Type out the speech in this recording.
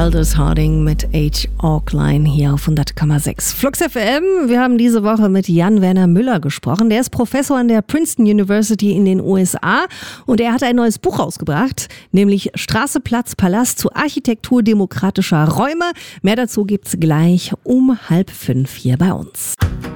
Aldous Harding mit H. Aukline hier auf 100,6. Flux FM. Wir haben diese Woche mit Jan-Werner Müller gesprochen. Der ist Professor an der Princeton University in den USA und er hat ein neues Buch rausgebracht, nämlich Straße, Platz, Palast zur Architektur demokratischer Räume. Mehr dazu gibt's gleich um 4:30 hier bei uns.